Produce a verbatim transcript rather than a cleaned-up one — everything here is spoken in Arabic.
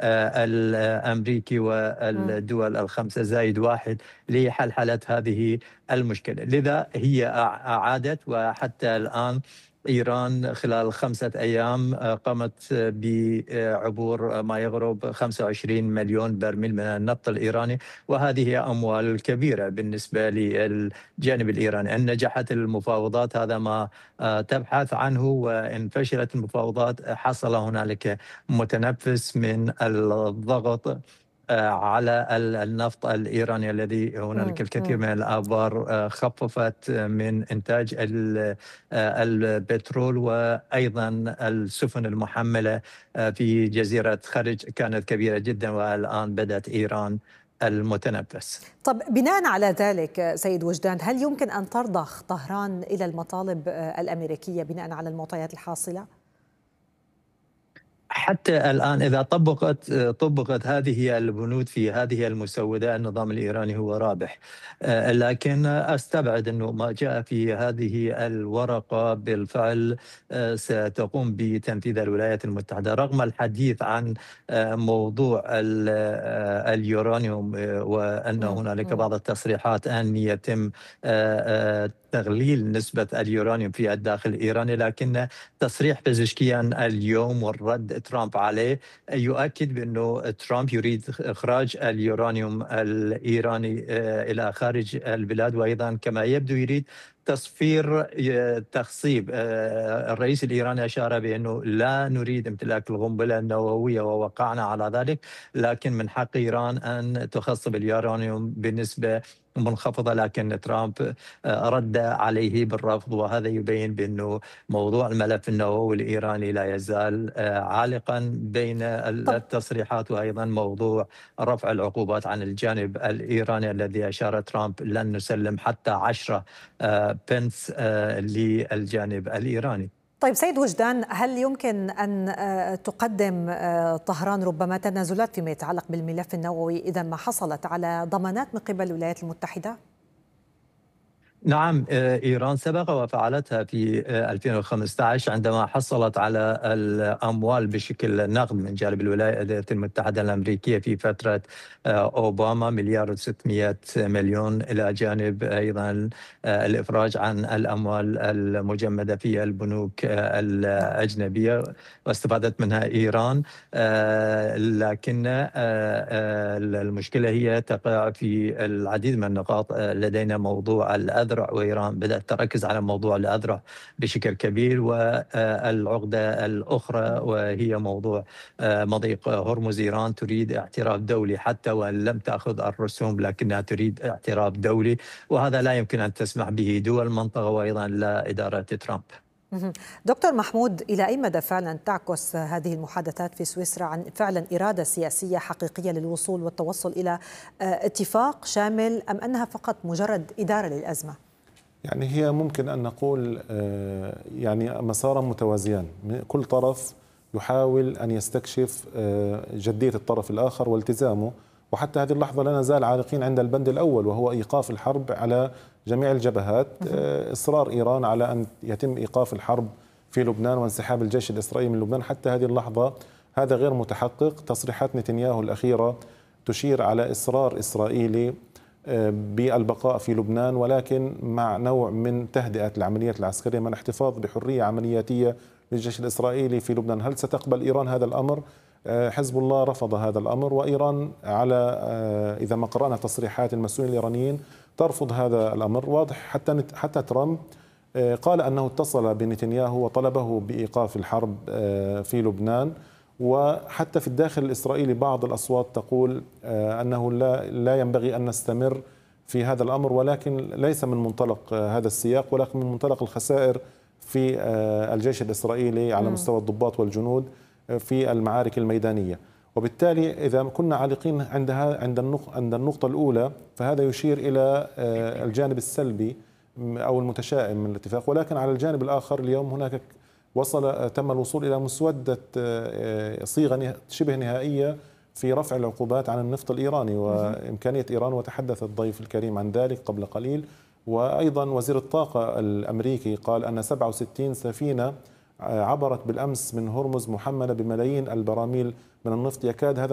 الأمريكي إمم. والدول الخمسة زائد واحد لحلحلة هذه المشكلة. لذا هي أع أعادت، وحتى الآن إيران خلال خمسة أيام آآ قامت بعبور ما يقرب خمسة وعشرين مليون برميل من النفط الإيراني، وهذه هي أموال كبيرة بالنسبة للجانب الإيراني. إن نجحت المفاوضات هذا ما آآ تبحث عنه، وإن فشلت المفاوضات حصل هنالك متنفس من الضغط آآ على ال النفط الإيراني الذي هنالك إمم، الكثير إمم. من الآبار آآ خفّفت من إنتاج ال آآ البترول، وأيضًا السفن المحملة آآ في جزيرة خرج كانت كبيرة جدًا، والآن بدأت إيران المتنفس. طب بناءً على ذلك سيد وجدان، هل يمكن أن ترضخ طهران إلى المطالب آآ الأمريكية بناءً على المعطيات الحاصلة؟ حتى الآن إذا طبقت طبقت هذه البنود في هذه المسودة، النظام الإيراني هو رابح. آآ لكن أستبعد أنه ما جاء في هذه الورقة بالفعل آآ ستقوم بتنفيذها الولايات المتحدة، رغم الحديث عن آآ موضوع ال آآ اليورانيوم، وأن إمم، هنالك إمم. بعض التصريحات أن يتم آآ آآ تغليل نسبة اليورانيوم في الداخل الإيراني، لكن تصريح بيزشكيان اليوم والرد ترامب عليه يؤكد بأنه ترامب يريد إخراج اليورانيوم الإيراني آآ إلى خارج البلاد، وأيضًا كما يبدو يريد تصفير ي تخصيب. آآ الرئيس الإيراني أشار بأنه لا نريد امتلاك القنبلة النووية ووقعنا على ذلك، لكن من حق إيران أن تخصب اليورانيوم بنسبة منخفضة، لكن ترامب آآ رد عليه بالرفض، وهذا يبين بأنه موضوع الملف النووي الإيراني لا يزال آآ عالقًا بين ال طب التصريحات، وأيضًا موضوع رفع العقوبات عن الجانب الإيراني الذي أشار ترامب لن نسلم حتى عشرة آآ بنس آآ للجانب الإيراني. طيب سيد وجدان، هل يمكن أن آآ تقدم آآ طهران ربما تنازلات فيما يتعلق بالملف النووي إذا ما حصلت على ضمانات من قبل الولايات المتحدة؟ نعم، آآ إيران سبق وفعلتها في آآ ألفين وخمسة عشر عندما حصلت على الأموال بشكل نقد من جانب الولايات المتحدة الأمريكية في فترة آآ أوباما، مليار وستمائة مليون، إلى جانب أيضًا آآ الإفراج عن الأموال المجمدة في البنوك آآ نعم. الأجنبية، واستفادت منها إيران. آآ لكن آآ آآ المشكلة هي تقع في العديد من النقاط. آآ لدينا موضوع الأذرع، وإيران بدأت تركز على موضوع الأذرع بشكل كبير، والعقدة الأخرى إمم. وهي موضوع آآ مضيق هرمز. إيران تريد اعتراف دولي حتى وإن لم تأخذ الرسوم، لكنها تريد اعتراف دولي، وهذا لا يمكن أن تسمح به دول المنطقة، وأيضًا لا إدارة ترامب. اهم. دكتور محمود، إلى أي مدى فعلا تعكس هذه المحادثات في سويسرا عن فعلا إرادة سياسية حقيقية للوصول والتوصل إلى آه، اتفاق شامل، أم أنها فقط مجرد إدارة للأزمة؟ يعني هي ممكن أن نقول آه، يعني مسارا متوازيان، كل طرف يحاول أن يستكشف آه، جدية الطرف الآخر والتزامه، وحتى هذه اللحظة لا نزال عالقين عند البند الأول وهو إيقاف الحرب على جميع الجبهات. آه، إصرار إيران على أن يتم إيقاف الحرب في لبنان وانسحاب الجيش الإسرائيلي من لبنان، حتى هذه اللحظة هذا غير متحقق. تصريحات نتنياهو الأخيرة تشير على إصرار إسرائيلي بالبقاء في لبنان، ولكن مع نوع من تهدئة العمليات العسكرية مع الاحتفاظ بحرية عملياتية للجيش الإسرائيلي في لبنان. هل ستقبل إيران هذا الأمر؟ حزب الله رفض هذا الأمر، وإيران على إذا ما قرأنا تصريحات المسؤولين الإيرانيين ترفض هذا الأمر. واضح حتى حتى ترامب قال أنه اتصل بنتنياهو وطلبه بإيقاف الحرب في لبنان، وحتى في الداخل الإسرائيلي بعض الأصوات تقول أنه لا لا ينبغي أن نستمر في هذا الأمر، ولكن ليس من منطلق هذا السياق، ولكن من منطلق الخسائر في الجيش الإسرائيلي على مستوى الضباط والجنود في المعارك الميدانية. وبالتالي إذا كنا عالقين عند عند عند النقطة الأولى فهذا يشير إلى الجانب السلبي أو المتشائم من الاتفاق، ولكن على الجانب الآخر اليوم هناك وصل تم الوصول إلى مسودة صيغة شبه نهائية في رفع العقوبات عن النفط الإيراني وإمكانية إيران، وتحدث الضيف الكريم عن ذلك قبل قليل. وأيضا وزير الطاقة الأمريكي قال أن سبعة وستين سفينة عبرت بالأمس من هرمز محملة بملايين البراميل من النفط، يكاد هذا